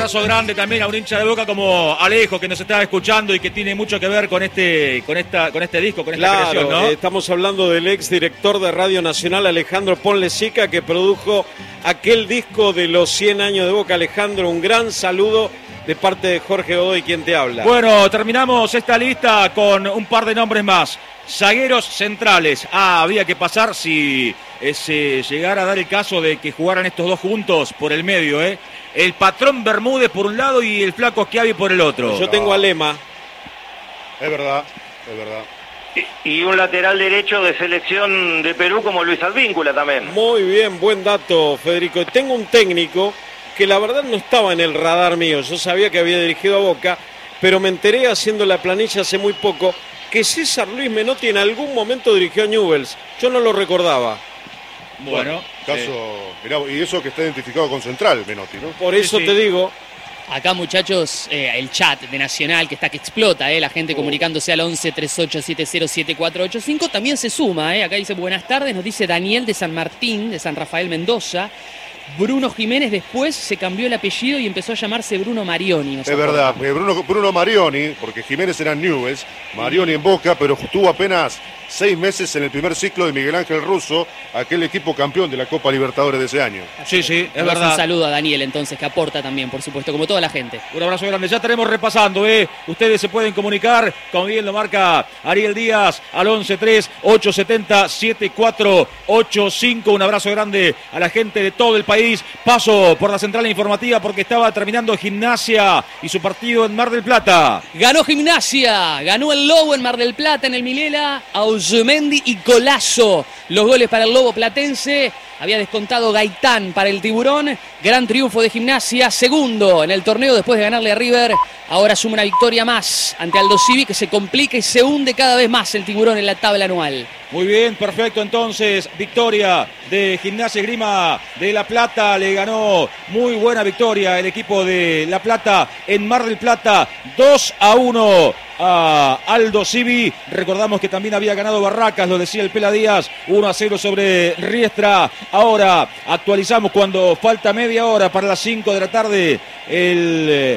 abrazo grande también a un hincha de Boca como Alejo, que nos está escuchando y que tiene mucho que ver con este disco, con esta creación, ¿no? Estamos hablando del ex director de Radio Nacional, Alejandro Ponlecica, que produjo aquel disco de los 100 años de Boca. Alejandro, un gran saludo de parte de Jorge Godoy, quien te habla. Bueno, terminamos esta lista con un par de nombres más. Zagueros centrales. Había que pasar si se llegara a dar el caso de que jugaran estos dos juntos por el medio, ¿eh? El Patrón Bermúdez por un lado y el Flaco Schiavi por el otro. Yo tengo a Lema. Es verdad, es verdad. Y un lateral derecho de selección de Perú como Luis Advíncula también. Muy bien, buen dato, Federico. Tengo un técnico que la verdad no estaba en el radar mío. Yo sabía que había dirigido a Boca, pero me enteré haciendo la planilla hace muy poco que César Luis Menotti en algún momento dirigió a Newell's. Yo no lo recordaba. Bueno, mirá, y eso que está identificado con Central, Menotti, ¿no? Por eso te digo. Acá, muchachos, el chat de Nacional que explota, la gente comunicándose al 11 38 70 7485 también se suma, acá dice buenas tardes, nos dice Daniel de San Martín, de San Rafael Mendoza. Bruno Jiménez después se cambió el apellido y empezó a llamarse Bruno Marioni. Es verdad, Bruno Marioni, porque Jiménez era en Newell's, Marioni en Boca, pero estuvo apenas 6 meses en el primer ciclo de Miguel Ángel Russo, aquel equipo campeón de la Copa Libertadores de ese año. Sí, es verdad. Un saludo a Daniel entonces, que aporta también, por supuesto, como toda la gente. Un abrazo grande, ya estaremos repasando, Ustedes se pueden comunicar, como bien lo marca Ariel Díaz, al 11-3 870 7485. Un abrazo grande a la gente de todo el país. Paso por la central informativa porque estaba terminando Gimnasia y su partido en Mar del Plata. Ganó Gimnasia, ganó el Lobo en Mar del Plata, en el Milela, Ausemendi y Colazo. Los goles para el Lobo platense. Había descontado Gaitán para el Tiburón. Gran triunfo de Gimnasia, segundo en el torneo después de ganarle a River. Ahora suma una victoria más ante Aldo Civi, que se complica y se hunde cada vez más el Tiburón en la tabla anual. Muy bien, perfecto. Entonces, victoria de Gimnasia y Esgrima de La Plata. Le ganó muy buena victoria el equipo de La Plata en Mar del Plata. 2-1 a Aldo Civi. Recordamos que también había ganado Barracas, lo decía el Pela Díaz, 1-0 sobre Riestra. Ahora actualizamos cuando falta media hora para las 5 de la tarde el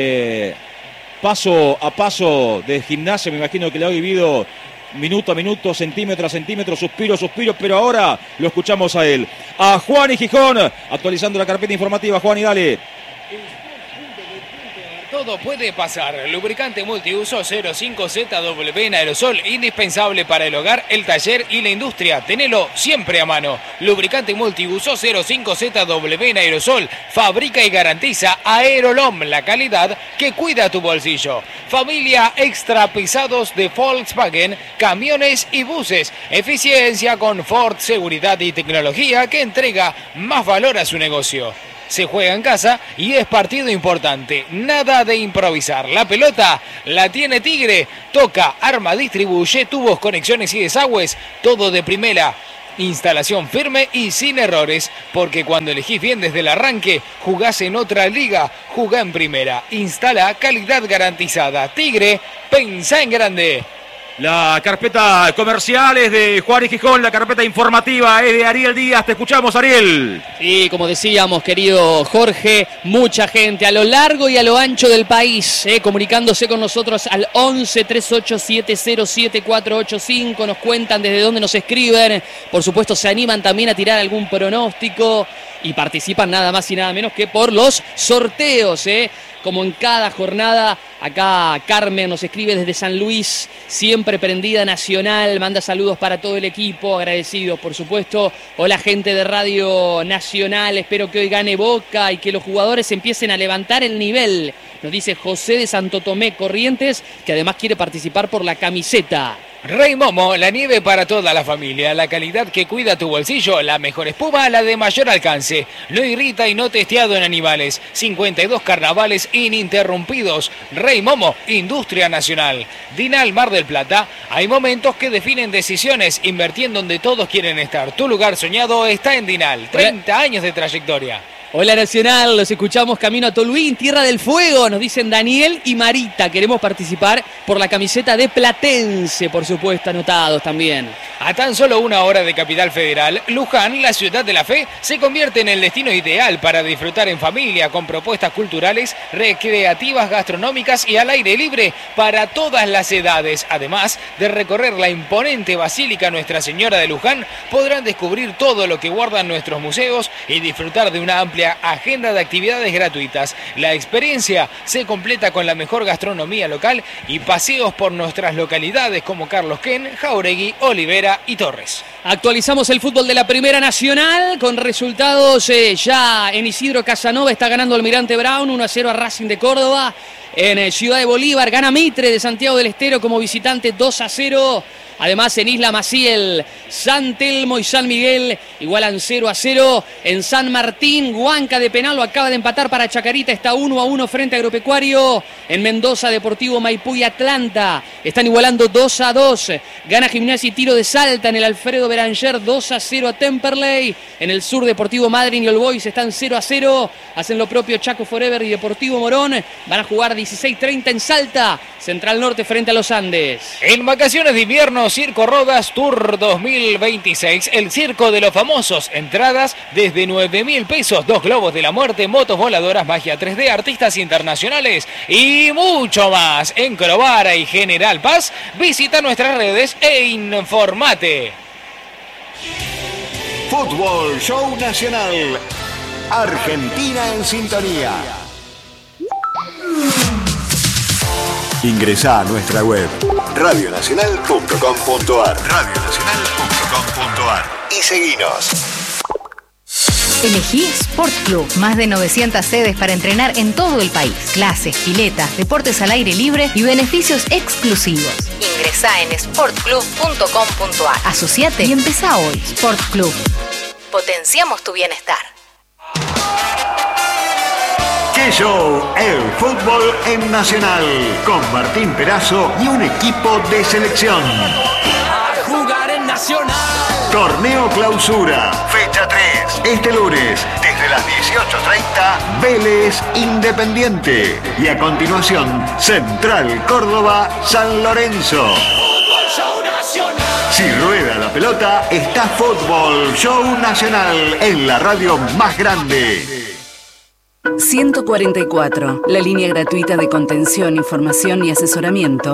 paso a paso de Gimnasia. Me imagino que lo ha vivido minuto a minuto, centímetro a centímetro, suspiro a suspiro, pero ahora lo escuchamos a él. A Juan y Gijón, actualizando la carpeta informativa. Juan, y dale. Todo puede pasar. Lubricante multiuso 05ZW en aerosol, indispensable para el hogar, el taller y la industria. Tenelo siempre a mano. Lubricante multiuso 05ZW en aerosol. Fabrica y garantiza Aerolom, la calidad que cuida tu bolsillo. Familia extra pesados de Volkswagen, camiones y buses. Eficiencia, confort, seguridad y tecnología que entrega más valor a su negocio. Se juega en casa y es partido importante. Nada de improvisar. La pelota la tiene Tigre. Toca, arma, distribuye, tubos, conexiones y desagües. Todo de primera. Instalación firme y sin errores. Porque cuando elegís bien desde el arranque, jugás en otra liga. Jugá en primera. Instala calidad garantizada. Tigre, pensá en grande. La carpeta comercial es de Juan y Gijón, la carpeta informativa es de Ariel Díaz. Te escuchamos, Ariel. Sí, como decíamos, querido Jorge, mucha gente a lo largo y a lo ancho del país, comunicándose con nosotros al 11 38 70 7485. Nos cuentan desde dónde nos escriben. Por supuesto, se animan también a tirar algún pronóstico y participan nada más y nada menos que por los sorteos, como en cada jornada. Acá Carmen nos escribe desde San Luis, siempre prendida Nacional, manda saludos para todo el equipo, agradecidos por supuesto. Hola gente de Radio Nacional, espero que hoy gane Boca y que los jugadores empiecen a levantar el nivel, nos dice José de Santo Tomé Corrientes, que además quiere participar por la camiseta. Rey Momo, la nieve para toda la familia, la calidad que cuida tu bolsillo, la mejor espuma, la de mayor alcance, no irrita y no testeado en animales, 52 carnavales ininterrumpidos. Rey Momo, Industria Nacional. Dinal Mar del Plata, hay momentos que definen decisiones, invertir en donde todos quieren estar. Tu lugar soñado está en Dinal, 30 años de trayectoria. Hola Nacional, los escuchamos camino a Toluín, Tierra del Fuego, nos dicen Daniel y Marita. Queremos participar por la camiseta de Platense, por supuesto, anotados también. A tan solo 1 hora de Capital Federal, Luján, la ciudad de la fe, se convierte en el destino ideal para disfrutar en familia con propuestas culturales, recreativas, gastronómicas y al aire libre para todas las edades. Además de recorrer la imponente Basílica Nuestra Señora de Luján, podrán descubrir todo lo que guardan nuestros museos y disfrutar de una amplia agenda de actividades gratuitas. La experiencia se completa con la mejor gastronomía local y paseos por nuestras localidades como Carlos Ken, Jauregui, Olivera y Torres. Actualizamos el fútbol de la Primera Nacional con resultados ya en Isidro Casanova. Está ganando Almirante Brown 1-0 a Racing de Córdoba. En Ciudad de Bolívar gana Mitre de Santiago del Estero como visitante 2-0. Además en Isla Maciel, San Telmo y San Miguel igualan 0-0. En San Martín, Huanca de penal lo acaba de empatar para Chacarita, está 1-1 frente a Agropecuario. En Mendoza, Deportivo Maipú y Atlanta están igualando 2-2. Gana Gimnasia y Tiro de Salta en el Alfredo Beranger 2-0 a Temperley. En el sur, Deportivo Madryn y All Boys están 0-0. Hacen lo propio Chaco Forever y Deportivo Morón. Van a jugar 16:30 en Salta. Central Norte frente a los Andes. En vacaciones de invierno, Circo Rodas Tour 2026, el circo de los famosos. Entradas desde 9.000 pesos, 2 globos de la muerte, motos voladoras, magia 3D, artistas internacionales y mucho más. En Crovara y General Paz, visita nuestras redes e informate. Fútbol Show Nacional. Argentina en sintonía. Ingresá a nuestra web radionacional.com.ar y seguinos. Elegí Sport Club. Más de 900 sedes para entrenar en todo el país. Clases, piletas, deportes al aire libre y beneficios exclusivos. Ingresá en sportclub.com.ar. Asociate y empezá hoy. Sport Club. Potenciamos tu bienestar. ¡Qué show! El fútbol en Nacional. Con Martín Perazo y un equipo de selección. A jugar en Nacional. Torneo Clausura, fecha 3. Este lunes, desde las 18:30, Vélez Independiente. Y a continuación, Central Córdoba San Lorenzo. Si rueda la pelota, está Fútbol Show Nacional en la radio más grande. 144, la línea gratuita de contención, información y asesoramiento